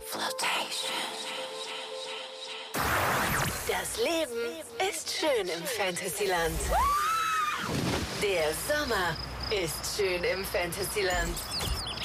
Flotation. Das Leben ist schön im Fantasyland. Der Sommer ist schön im Fantasyland.